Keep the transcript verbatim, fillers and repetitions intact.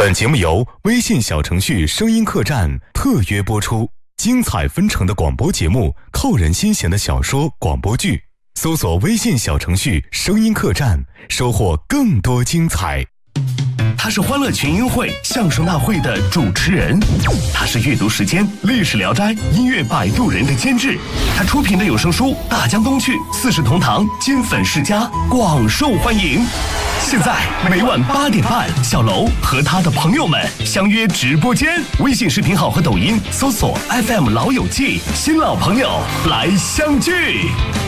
本节目由微信小程序声音客栈特约播出，精彩纷呈的广播节目，扣人心弦的小说广播剧，搜索微信小程序声音客栈，收获更多精彩。 他是欢乐群英会相声大会的主持人，他是阅读时间历史聊斋音乐摆渡人的监制，他出品的有声书《大江东去》《四世同堂》金粉世家广受欢迎。现在每晚八点半，小楼和他的朋友们相约直播间，微信视频号和抖音搜索 F M 老友记，新老朋友来相聚。